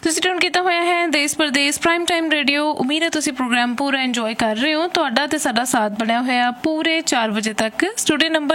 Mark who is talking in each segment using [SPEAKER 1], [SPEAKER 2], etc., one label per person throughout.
[SPEAKER 1] ਤੁਸੀਂ ਟਿਊਨ ਕੀਤਾ ਹੋਇਆ ਹੈ ਦੇਸ਼ ਪ੍ਰਦੇਸ਼ ਪ੍ਰਾਈਮ ਟਾਈਮ ਰੇਡੀਓ। ਉਮੀਦ ਹੈ ਤੁਸੀਂ ਪ੍ਰੋਗਰਾਮ ਪੂਰਾ ਇੰਜੋਏ ਕਰ ਰਹੇ ਹੋ। ਤੁਹਾਡਾ ਤੇ ਸਾਡਾ ਸਾਥ ਬਣਿਆ ਹੋਇਆ ਪੂਰੇ 4 ਵਜੇ ਤੱਕ। ਸਟੂਡੀਓ ਨੰਬਰ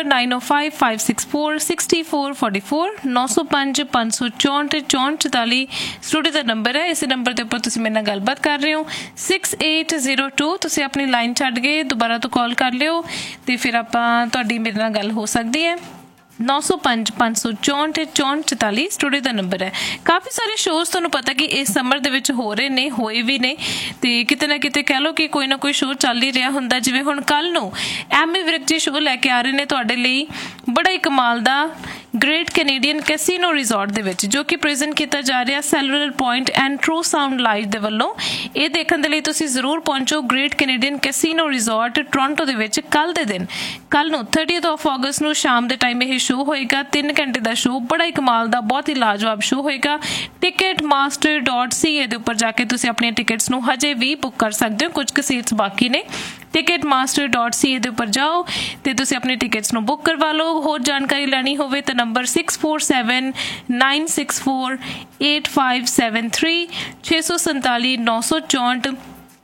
[SPEAKER 1] 9055646444 905 564 6444 ਸਟੂਡੀਓ ਦਾ ਨੰਬਰ ਹੈ। ਇਸੇ ਨੰਬਰ ਦੇ ਉੱਪਰ ਤੁਸੀਂ ਮੇਰੇ ਨਾਲ ਗੱਲਬਾਤ ਕਰ ਰਹੇ ਹੋ। 6802 ਤੁਸੀਂ ਆਪਣੀ ਲਾਈਨ ਛੱਡ ਕੇ ਦੁਬਾਰਾ ਤੋਂ ਕਾਲ ਕਰ ਲਿਓ ਤੇ ਫਿਰ ਆਪਾਂ ਤੁਹਾਡੀ ਮੇਰੇ ਨਾਲ ਗੱਲ ਹੋ ਸਕਦੀ ਹੈ। 905 564 6444 ਸਟੂਡੀਓ ਦਾ ਨੰਬਰ ਹੈ। ਕਾਫੀ ਸਾਰੇ ਸ਼ੋਜ਼ ਤੁਹਾਨੂੰ ਪਤਾ ਕਿ ਇਸ ਸਮਰ ਦੇ ਵਿੱਚ ਹੋ ਰਹੇ ਨੇ, ਹੋਏ ਵੀ ਨੇ ਤੇ ਕਿਤੇ ਨਾ ਕਿਤੇ ਕਹਿ ਲਓ ਕਿ ਕੋਈ ਨਾ ਕੋਈ ਸ਼ੋਅ ਚੱਲ ਹੀ ਰਿਹਾ ਹੁੰਦਾ। ਜਿਵੇਂ ਹੁਣ ਕੱਲ ਨੂੰ ਐਮੀ ਵਿਰਕ ਜੀ ਸ਼ੋਅ ਲੈ ਕੇ ਆ ਰਹੇ ਨੇ ਤੁਹਾਡੇ ਲਈ, ਬੜਾ ਹੀ ਕਮਾਲ ਦਾ ਗ੍ਰੇਟ ਕੈਨੇਡੀਅਨ ਕੈਸੀਨੋ ਰਿਜ਼ੋਰਟ ਦੇ ਵਿੱਚ, ਜੋ ਕਿ ਪ੍ਰੈਜ਼ੈਂਟ ਕੀਤਾ ਜਾ ਰਿਹਾ cellular point and true sound live ਦੇ ਵੱਲੋਂ। ਇਹ ਦੇਖਣ ਦੇ ਲਈ ਤੁਸੀਂ ਜ਼ਰੂਰ ਪਹੁੰਚੋ great Canadian casino resort Toronto ਦੇ ਵਿੱਚ ਕੱਲ ਦੇ ਦਿਨ, ਕੱਲ ਨੂੰ 30 ਅਗਸਤ ਨੂੰ ਸ਼ਾਮ ਦੇ ਟਾਈਮ ਇਹ ਸ਼ੋਅ ਹੋਏਗਾ। 3 ਘੰਟੇ ਦਾ ਸ਼ੋਅ, ਬੜਾ ਹੀ ਕਮਾਲ ਦਾ, ਬਹੁਤ ਹੀ ਲਾਜਵਾਬ ਸ਼ੋਅ ਹੋਏਗਾ। ticketmaster.ca ਦੇ ਉੱਪਰ ਜਾ ਕੇ ਤੁਸੀਂ ਆਪਣੀਆਂ ਟਿਕਟਸ ਨੂੰ ਹਜੇ ਵੀ ਬੁੱਕ ਕਰ ਸਕਦੇ ਹੋ, ਕੁਝ ਕੁ ਸੀਟਸ ਬਾਕੀ ਨੇ। ticketmaster.ca ਦੇ ਉੱਪਰ ਜਾਓ ਤੇ ਤੁਸੀਂ ਆਪਣੀ ਟਿਕਟਸ ਨੂੰ ਬੁੱਕ ਕਰਵਾ ਲਓ। ਹੋਰ ਜਾਣਕਾਰੀ ਲੈਣੀ ਹੋਵੇ ਤਾਂ ਨੰਬਰ 6479648573 647 964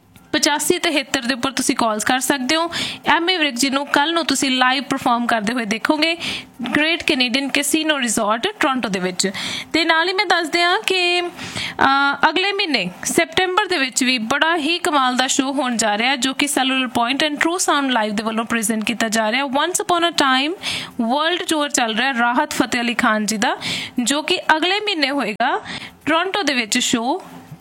[SPEAKER 1] 8573 ਦੇ ਉੱਪਰ ਤੁਸੀਂ ਕਾਲਸ ਕਰ ਸਕਦੇ ਹੋ। ਐਮੀ ਵਿਰਕ ਜੀ ਨੂੰ ਕੱਲ ਨੂੰ ਤੁਸੀਂ ਲਾਈਵ ਪਰਫਾਰਮ ਕਰਦੇ ਹੋਏ ਦੇਖੋਗੇ great Canadian casino resort Toronto ਦੇ ਵਿੱਚ। ਤੇ ਨਾਲ ਹੀ ਮੈਂ ਦੱਸ ਦਿਆਂ ਕਿ ਅਗਲੇ ਮਹੀਨੇ ਸੈਪਟੈਂਬਰ ਦੇ ਵਿੱਚ ਵੀ ਬੜਾ ਹੀ ਕਮਾਲ ਦਾ ਸ਼ੋਅ ਹੋਣ ਜਾ ਰਿਹਾ, ਜੋ ਕਿ cellular point and true sound live ਦੇ ਵੱਲੋਂ ਪ੍ਰੈਜ਼ੈਂਟ ਕੀਤਾ ਜਾ ਰਿਹਾ। Ones upon a time world tour ਚੱਲ ਰਿਹਾ ਰਾਹਤ ਫਤਿਹ ਅਲੀ ਖਾਨ ਜੀ ਦਾ, ਜੋ ਕਿ ਅਗਲੇ ਮਹੀਨੇ ਹੋਏਗਾ ਟੋਰਾਂਟੋ ਦੇ ਵਿੱਚ ਸ਼ੋਅ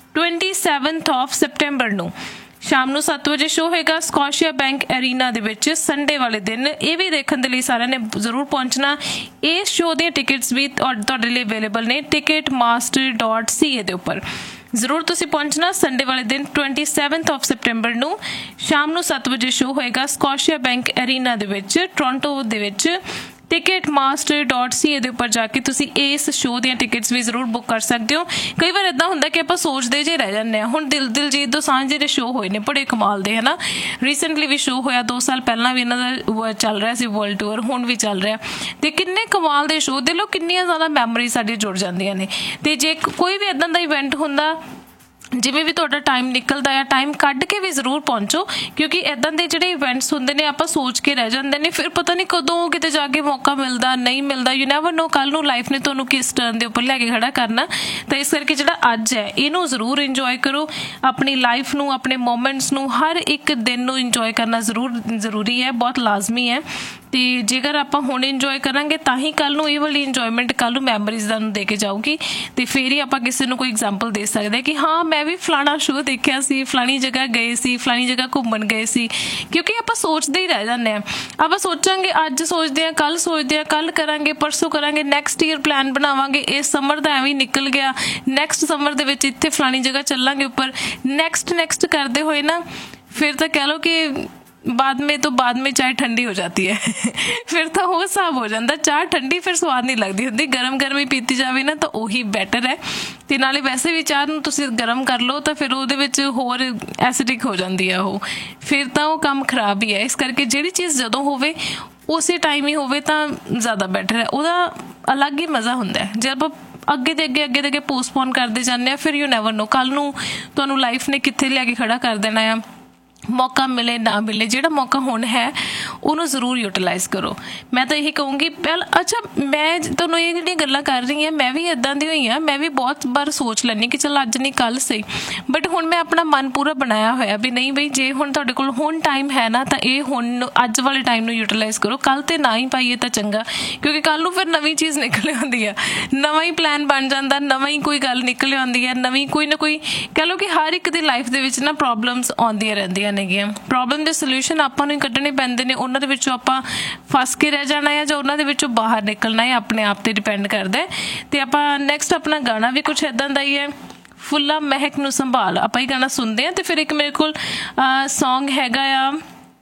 [SPEAKER 1] 27 ਸੈਪਟੈਂਬਰ ਨੂੰ ਸ਼ਾਮ ਨੂੰ 7 ਵਜੇ ਸ਼ੋਅ ਹੋਏਗਾ ਸਕੋਸ਼ੀਆ ਬੈਂਕ ਅਰੀਨਾ ਦੇ ਵਿੱਚ ਸੰਡੇ ਵਾਲੇ ਦਿਨ। ਇਹ ਵੀ ਦੇਖਣ ਦੇ ਲਈ ਸਾਰਿਆਂ ਨੇ ਜ਼ਰੂਰ ਪਹੁੰਚਣਾ। ਇਸ ਸ਼ੋਅ ਦੀਆਂ ਟਿਕਟਸ ਵੀ ਤੁਹਾਡੇ ਲਈ ਅਵੇਲੇਬਲ ਨੇ ticketmaster.ca ਦੇ ਉੱਪਰ। ਜ਼ਰੂਰ ਤੁਸੀਂ ਪਹੁੰਚਣਾ ਸੰਡੇ ਵਾਲੇ ਦਿਨ 27 ਸੈਪਟੈਂਬਰ ਨੂੰ ਸ਼ਾਮ ਨੂੰ 7 ਵਜੇ ਸ਼ੋਅ ਹੋਏਗਾ ਸਕੋਸ਼ੀਆ ਬੈਂਕ ਅਰੀਨਾ ਦੇ ਵਿੱਚ ਟੋਰਾਂਟੋ ਦੇ ਵਿੱਚ। ticketmaster.ca ਦੇ ਉੱਪਰ ਜਾ ਕੇ ਤੁਸੀਂ ਇਸ ਸ਼ੋਅ ਦੀਆਂ ਟਿਕਟਸ ਵੀ ਜ਼ਰੂਰ ਬੁੱਕ ਕਰ ਸਕਦੇ ਹੋ। ਕਈ ਵਾਰ ਇੱਦਾਂ ਹੁੰਦਾ ਕਿ ਆਪਾਂ ਸੋਚਦੇ ਜੇ ਰਹਿ ਜਾਂਦੇ ਹਾਂ। ਹੁਣ ਦਿਲਜੀਤ ਦੋਸਾਂਝ ਜਿਹੜੇ ਸ਼ੋਅ ਹੋਏ ਨੇ ਬੜੇ ਕਮਾਲ ਦੇ, ਹਨਾ। ਰੀਸੈਂਟਲੀ ਵੀ ਸ਼ੋਅ ਹੋਇਆ, 2 ਸਾਲ ਪਹਿਲਾਂ ਵੀ ਇਹਨਾਂ ਦਾ ਚੱਲ ਰਿਹਾ ਸੀ ਵਰਲਡ ਟੂਰ, ਹੁਣ ਵੀ ਚੱਲ ਰਿਹਾ। ਤੇ ਕਿੰਨੇ ਕਮਾਲ ਦੇ ਸ਼ੋਅ, ਦੇ ਲੋ ਕਿੰਨੀਆਂ ਜ਼ਿਆਦਾ ਮੈਮੋਰੀਜ਼ ਸਾਡੀਆਂ ਜੁੜ ਜਾਂਦੀਆਂ ਨੇ। ਤੇ ਜੇ ਕੋਈ ਵੀ ਇੱਦਾਂ ਦਾ ਇਵੈਂਟ ਹੁੰਦਾ, ਜਿਵੇਂ ਵੀ ਤੁਹਾਡਾ ਟਾਈਮ ਨਿਕਲਦਾ ਆ, ਟਾਈਮ ਕੱਢ ਕੇ ਵੀ ਜ਼ਰੂਰ ਪਹੁੰਚੋ, ਕਿਉਂਕਿ ਇੱਦਾਂ ਦੇ ਜਿਹੜੇ ਇਵੈਂਟਸ ਹੁੰਦੇ ਨੇ ਆਪਾਂ ਸੋਚ ਕੇ ਰਹਿ ਜਾਂਦੇ ਨੇ, ਫਿਰ ਪਤਾ ਨਹੀਂ ਕਦੋਂ ਕਿਤੇ ਜਾ ਕੇ ਮੌਕਾ ਮਿਲਦਾ ਨਹੀਂ ਮਿਲਦਾ। ਯੂ ਨੈਵਰ ਨੋ ਕੱਲ ਨੂੰ ਲਾਈਫ ਨੇ ਤੁਹਾਨੂੰ ਕਿਸ ਟਰਨ ਦੇ ਉੱਪਰ ਲੈ ਕੇ ਖੜਾ ਕਰਨਾ। ਤਾਂ ਇਸ ਕਰਕੇ ਜਿਹੜਾ ਅੱਜ ਹੈ ਇਹਨੂੰ ਜ਼ਰੂਰ ਇੰਜੋਏ ਕਰੋ। ਆਪਣੀ ਲਾਈਫ ਨੂੰ, ਆਪਣੇ ਮੋਮੈਂਟਸ ਨੂੰ, ਹਰ ਇੱਕ ਦਿਨ ਨੂੰ ਇੰਜੋਏ ਕਰਨਾ ਜ਼ਰੂਰੀ ਹੈ, ਬਹੁਤ ਲਾਜ਼ਮੀ ਹੈ। ਤੇ ਜੇਕਰ ਆਪਾਂ ਹੁਣ ਇੰਜੋਏ ਕਰਾਂਗੇ ਤਾਂ ਹੀ ਕੱਲ ਨੂੰ ਇਹ ਵਾਲੀ ਇੰਜੋਏਮੈਂਟ ਕੱਲ ਨੂੰ ਮੈਮੋਰੀਜ਼ ਦਾ ਨੂੰ ਦੇ ਕੇ ਜਾਊਗੀ। ਤੇ ਫਿਰ ਹੀ ਆਪਾਂ ਕਿਸੇ ਨੂੰ ਕੋਈ ਐਗਜ਼ਾਮਪਲ ਦੇ ਸਕਦੇ ਕਿ ਹਾਂ ਮੈਂ ਵੀ ਫਲਾਣਾ ਸ਼ੋਅ ਦੇਖਿਆ ਸੀ, ਫਲਾਣੀ ਜਗ੍ਹਾ ਗਏ ਸੀ, ਫਲਾਣੀ ਜਗ੍ਹਾ ਘੁੰਮਣ ਗਏ ਸੀ। ਕਿਉਂਕਿ ਆਪਾਂ ਸੋਚਦੇ ਹੀ ਰਹਿ ਜਾਂਦੇ ਹਾਂ। ਆਪਾਂ ਸੋਚਾਂਗੇ, ਅੱਜ ਸੋਚਦੇ ਹਾਂ, ਕੱਲ ਸੋਚਦੇ ਹਾਂ, ਕੱਲ ਕਰਾਂਗੇ, ਪਰਸੋਂ ਕਰਾਂਗੇ, ਨੈਕਸਟ ਈਅਰ ਪਲਾਨ ਬਣਾਵਾਂਗੇ। ਇਸ ਸਮਰ ਦਾ ਐਵੇਂ ਨਿਕਲ ਗਿਆ, ਨੈਕਸਟ ਸਮਰ ਦੇ ਵਿੱਚ ਇੱਥੇ ਫਲਾਣੀ ਜਗ੍ਹਾ ਚੱਲਾਂਗੇ ਉੱਪਰ। ਨੈਕਸਟ ਕਰਦੇ ਹੋਏ ਨਾ ਫਿਰ ਤਾਂ ਕਹਿ ਲਓ ਕਿ बाद में चाय ठंडी हो जाती है। फिर तो वो हिसाब हो जाता, चाह ठंडी फिर स्वाद नहीं लगती होंगी। गरम ही पीती जाए ना तो ਉਹੀ ਬੈਟਰ ਹੈ। ਤੇ ਨਾਲੇ ਵੈਸੇ ਵੀ ਚਾਹ ਨੂੰ ਤੁਸੀਂ ਗਰਮ ਕਰ ਲਓ ਤਾਂ ਫਿਰ ਉਹਦੇ ਵਿੱਚ ਹੋਰ ਐਸਿਡਿਕ ਹੋ ਜਾਂਦੀ ਹੈ ਉਹ, ਫਿਰ ਤਾਂ ਉਹ ਕੰਮ ਖਰਾਬ ਹੀ ਹੈ। ਇਸ ਕਰਕੇ ਜਿਹੜੀ ਚੀਜ਼ ਜਦੋਂ ਹੋਵੇ ਉਸੇ ਟਾਈਮ ਹੀ ਹੋਵੇ ਤਾਂ ਜ਼ਿਆਦਾ ਬੈਟਰ ਹੈ। ਉਹਦਾ ਅਲੱਗ ਹੀ ਮਜ਼ਾ ਹੁੰਦਾ ਹੈ। ਜੇ ਆਪਾਂ ਅੱਗੇ ਦੇ ਅੱਗੇ ਪੋਸਟਪੋਨ ਕਰਦੇ ਜਾਂਦੇ ਹਾਂ, ਫਿਰ ਯੂ ਨੈਵਰ ਨੋ ਕੱਲ ਨੂੰ ਤੁਹਾਨੂੰ ਲਾਈਫ ਨੇ ਕਿੱਥੇ ਲਿਆ ਕੇ ਖੜਾ ਕਰ ਦੇਣਾ ਆ। ਮੌਕਾ ਮਿਲੇ ਨਾ ਮਿਲੇ, ਜਿਹੜਾ ਮੌਕਾ ਹੁਣ ਹੈ ਉਹਨੂੰ ਜ਼ਰੂਰ ਯੂਟੀਲਾਈਜ਼ ਕਰੋ। ਮੈਂ ਤਾਂ ਇਹੀ ਕਹੂੰਗੀ। ਅੱਛਾ, ਮੈਂ ਤੁਹਾਨੂੰ ਇਹ ਜਿਹੜੀਆਂ ਗੱਲਾਂ ਕਰ ਰਹੀ ਹਾਂ, ਮੈਂ ਵੀ ਇੱਦਾਂ ਦੀ ਹੋਈ ਹਾਂ। ਮੈਂ ਵੀ ਬਹੁਤ ਵਾਰ ਸੋਚ ਲੈਂਦੀ ਕਿ ਚੱਲ ਅੱਜ ਨਹੀਂ ਕੱਲ ਸਹੀ, ਬਟ ਹੁਣ ਮੈਂ ਆਪਣਾ ਮਨ ਪੂਰਾ ਬਣਾਇਆ ਹੋਇਆ ਵੀ ਨਹੀਂ ਬਈ, ਜੇ ਹੁਣ ਤੁਹਾਡੇ ਕੋਲ ਹੁਣ ਟਾਈਮ ਹੈ ਨਾ ਤਾਂ ਇਹ ਹੁਣ ਅੱਜ ਵਾਲੇ ਟਾਈਮ ਨੂੰ ਯੂਟੀਲਾਈਜ਼ ਕਰੋ। ਕੱਲ ਤੇ ਨਾ ਹੀ ਪਾਈਏ ਤਾਂ ਚੰਗਾ, ਕਿਉਂਕਿ ਕੱਲ ਨੂੰ ਫਿਰ ਨਵੀਂ ਚੀਜ਼ ਨਿਕਲ ਆਉਂਦੀ ਆ, ਨਵਾਂ ਹੀ ਪਲਾਨ ਬਣ ਜਾਂਦਾ, ਨਵਾਂ ਹੀ ਕੋਈ ਗੱਲ ਨਿਕਲ ਆਉਂਦੀ ਹੈ, ਨਵੀਂ ਕੋਈ ਨਾ ਕੋਈ। ਕਹਿ ਲਓ ਕਿ ਹਰ ਇੱਕ ਦੀ ਲਾਈਫ ਦੇ ਵਿੱਚ ਨਾ ਪ੍ਰੋਬਲਮਸ ਆਉਂਦੀਆਂ ਰਹਿੰਦੀਆਂ ਨੇਗੀਆਂ। ਪ੍ਰੋਬਲਮ ਦੇ ਸੋਲਿਊਸ਼ਨ ਆਪਾਂ ਨੂੰ ਹੀ ਕੱਢਣੇ ਪੈਂਦੇ ਨੇ। ਉਹਨਾਂ ਦੇ ਵਿੱਚੋਂ ਆਪਾਂ ਫਸ ਕੇ ਰਹਿ ਜਾਣਾ ਹੈ ਜਾਂ ਉਹਨਾਂ ਦੇ ਵਿੱਚੋਂ ਬਾਹਰ ਨਿਕਲਣਾ ਹੈ, ਆਪਣੇ ਆਪ ਤੇ ਡਿਪੈਂਡ ਕਰਦਾ ਹੈ। ਤੇ ਆਪਾਂ ਨੈਕਸਟ ਆਪਣਾ ਗਾਣਾ ਵੀ ਕੁਛ ਇੱਦਾਂ ਦਾ ਹੀ ਹੈ, ਫੁੱਲਾਂ ਮਹਿਕ ਨੂੰ ਸੰਭਾਲ। ਆਪਾਂ ਹੀ ਗਾਣਾ ਸੁਣਦੇ ਹਾਂ। ਤੇ ਫਿਰ ਇੱਕ ਮੇਰੇ ਕੋਲ ਸੌਂਗ ਹੈਗਾ ਆ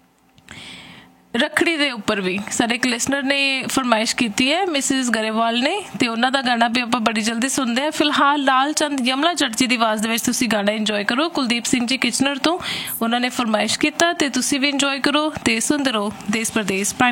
[SPEAKER 1] ਰੱਖੜੀ ਦੇ ਉੱਪਰ ਵੀ, ਸਾਡੇ ਇੱਕ ਲਿਸਨਰ ਨੇ ਫਰਮਾਇਸ਼ ਕੀਤੀ ਹੈ, ਮਿਸਿਸ ਗਰੇਵਾਲ ਨੇ, ਤੇ ਉਹਨਾਂ ਦਾ ਗਾਣਾ ਵੀ ਆਪਾਂ ਬੜੀ ਜਲਦੀ ਸੁਣਦੇ ਹਾਂ। ਫਿਲਹਾਲ ਲਾਲ ਚੰਦ ਯਮਲਾ ਜੱਟ ਜੀ ਦੀ ਆਵਾਜ਼ ਦੇ ਵਿੱਚ ਤੁਸੀਂ ਗਾਣਾ ਇੰਜੋਏ ਕਰੋ। ਕੁਲਦੀਪ ਸਿੰਘ ਜੀ ਕਿਚਨਰ ਤੋਂ ਉਹਨਾਂ ਨੇ ਫਰਮਾਇਸ਼ ਕੀਤਾ, ਤੇ ਤੁਸੀਂ ਵੀ ਇੰਜੋਏ ਕਰੋ ਤੇ ਸੁਣਦੇ ਰਹੋ ਦੇਸ਼ ਪ੍ਰਦੇਸ਼।